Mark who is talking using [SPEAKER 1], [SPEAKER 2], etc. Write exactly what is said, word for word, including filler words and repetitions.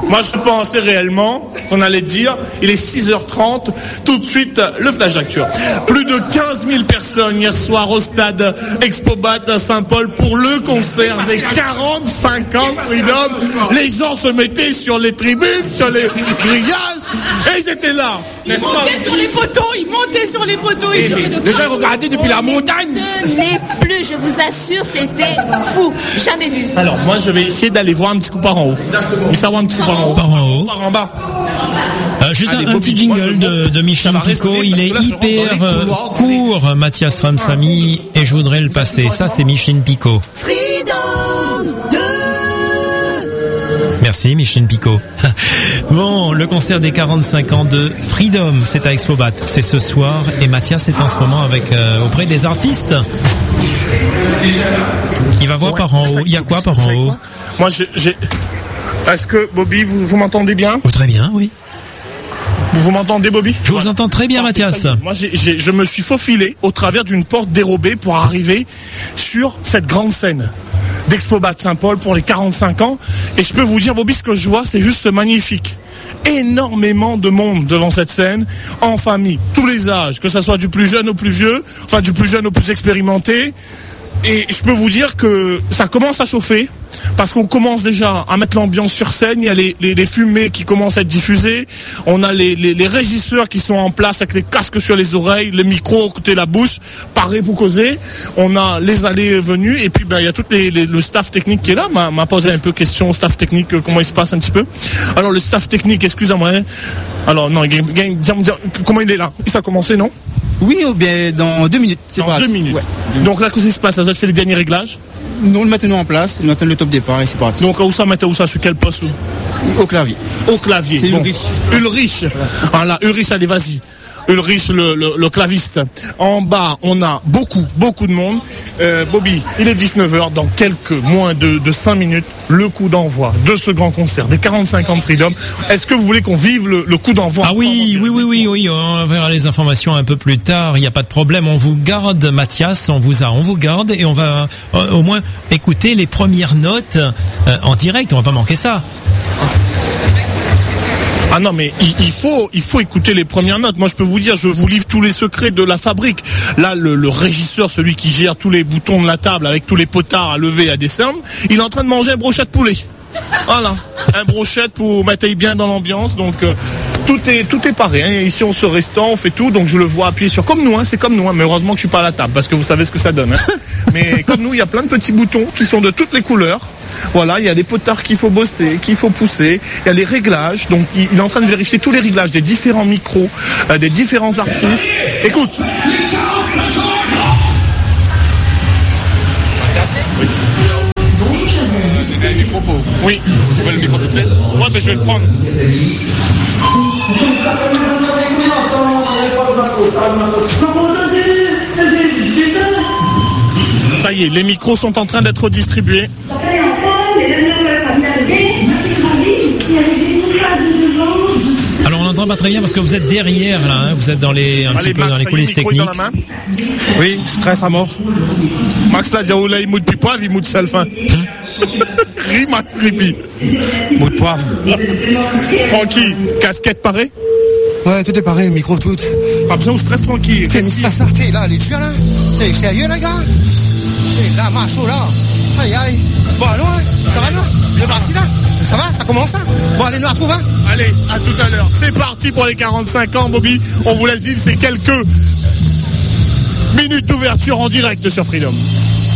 [SPEAKER 1] Moi, je pensais réellement qu'on allait dire, il est six heures trente, tout de suite, le flash d'actu. Plus de quinze mille personnes hier soir au stade Expobat à Saint-Paul pour le concert des quarante-cinq ans de Freedom. Les gens se mettaient sur les tribunes, sur les grillages, et ils étaient là.
[SPEAKER 2] Ils montaient sur les poteaux, ils montaient sur les poteaux.
[SPEAKER 3] Et et les gens regardaient depuis la montagne.
[SPEAKER 2] Ne plus, je vous assure, c'était fou. Jamais vu.
[SPEAKER 1] Alors, moi, je vais essayer d'aller voir un petit coup par en haut. Mais ça va un petit coup par en haut.
[SPEAKER 4] Par en haut.
[SPEAKER 1] Par en bas.
[SPEAKER 4] Euh, juste Allez, un, un petit jingle de, de Michelin Picot. Il est là, hyper euh, court, Mathias Ramsamy, et je voudrais le passer. Ça, c'est Michelin Picot.
[SPEAKER 2] Freedom deux.
[SPEAKER 4] Merci, Michelin Picot. Bon, le concert des quarante-cinq ans de Freedom, c'est à Expobat. C'est ce soir, et Mathias est en ce moment avec euh, auprès des artistes. Il va voir ouais, par en haut. Il y a quoi par en haut?
[SPEAKER 1] Moi, j'ai, j'ai... Est-ce que, Bobby, vous, vous m'entendez bien?
[SPEAKER 4] Oh, très bien, oui.
[SPEAKER 1] Vous, vous m'entendez, Bobby?
[SPEAKER 4] Je vous entends très bien, Mathias.
[SPEAKER 1] Moi, j'ai, j'ai, je me suis faufilé au travers d'une porte dérobée pour arriver sur cette grande scène d'Expobat Saint-Paul pour les quarante-cinq ans. Et je peux vous dire, Bobby, ce que je vois, c'est juste magnifique. Énormément de monde devant cette scène, en famille, tous les âges, que ce soit du plus jeune au plus vieux, enfin du plus jeune au plus expérimenté. Et je peux vous dire que ça commence à chauffer, parce qu'on commence déjà à mettre l'ambiance sur scène. Il y a les, les, les fumées qui commencent à être diffusées. On a les, les, les régisseurs qui sont en place avec les casques sur les oreilles, les micros côté la bouche, parés pour causer. On a les allées et venues. Et puis, ben, il y a tout les, les, le staff technique qui est là. M'a, m'a posé un peu question au staff technique, euh, comment il se passe un petit peu. Alors, le staff technique, excusez-moi. Hein. Alors, non, il, il, il, comment il est là? Ça a commencé, non?
[SPEAKER 5] Oui, ou bien dans deux minutes. C'est
[SPEAKER 1] dans
[SPEAKER 5] pas
[SPEAKER 1] deux minutes. Ouais. Donc là, qu'est-ce qui se passe? Ça a fait les derniers réglages?
[SPEAKER 5] Nous le mettons en place, nous mettons le top départ et c'est parti.
[SPEAKER 1] Donc où ça, mettez où ça? Sur quel poste?
[SPEAKER 5] Au clavier.
[SPEAKER 1] Au clavier.
[SPEAKER 5] C'est
[SPEAKER 1] bon.
[SPEAKER 5] Ulrich.
[SPEAKER 1] Ulrich. Voilà, Ulrich, allez, vas-y. Ulrich, le, le, le claviste. En bas, on a beaucoup, beaucoup de monde. Euh, Bobby, il est dix-neuf heures. Dans quelques moins de, de cinq minutes, le coup d'envoi de ce grand concert des quarante-cinq ans de Freedom. Est-ce que vous voulez qu'on vive le, le coup d'envoi?
[SPEAKER 4] Ah oui, oui, oui, oui, oui. On verra les informations un peu plus tard. Il n'y a pas de problème. On vous garde, Mathias. On vous a, on vous garde et on va euh, au moins écouter les premières notes euh, en direct. On va pas manquer ça.
[SPEAKER 1] Ah non, mais il, il faut, il faut écouter les premières notes. Moi, je peux vous dire, je vous livre tous les secrets de la fabrique. Là, le, le régisseur, celui qui gère tous les boutons de la table avec tous les potards à lever et à descendre, il est en train de manger un brochet de poulet. Voilà, un brochet pour mettre bien dans l'ambiance. Donc euh, tout est, tout est pareil. Hein. Ici, on se restaure, on fait tout. Donc je le vois appuyer sur comme nous. Hein, c'est comme nous. Hein, mais heureusement que je suis pas à la table parce que vous savez ce que ça donne. Hein. Mais comme nous, il y a plein de petits boutons qui sont de toutes les couleurs. Voilà, il y a les potards qu'il faut bosser, qu'il faut pousser. Il y a les réglages. Donc, il est en train de vérifier tous les réglages des différents micros, euh, des différents artistes. Écoute. Oui.
[SPEAKER 3] Le micro pour...
[SPEAKER 1] Oui.
[SPEAKER 3] Vous voulez le micro tout de suite?
[SPEAKER 1] Ouais, mais je vais le prendre. Ça y est, les micros sont en train d'être distribués.
[SPEAKER 4] Alors on n'entend pas très bien parce que vous êtes derrière là, hein, vous êtes dans les un
[SPEAKER 1] Allez,
[SPEAKER 4] petit peu
[SPEAKER 1] Max,
[SPEAKER 4] dans les coulisses techniques.
[SPEAKER 1] Dans la main.
[SPEAKER 5] Oui, stress à mort.
[SPEAKER 1] Max là, il mout de pipoire, il mout de salfin. Ri Max Ripi.
[SPEAKER 5] Mot de poivre.
[SPEAKER 1] Francky, casquette parée?
[SPEAKER 5] Ouais, tout est pareil, le micro, tout.
[SPEAKER 1] Pas besoin de stress, Francky.
[SPEAKER 5] Qu'est-ce qui se passe là? T'es là, les tuyaux là? T'es sérieux, les gars? T'es là, macho là? Aïe, aïe. Bon, allons, hein? Ça va, non? Le Barcy là? Ça va? Ça commence, hein? Bon, allez, nous la retrouver, hein?
[SPEAKER 1] Allez, à tout à l'heure. C'est parti pour les quarante-cinq ans, Bobby. On vous laisse vivre ces quelques minutes d'ouverture en direct sur Freedom.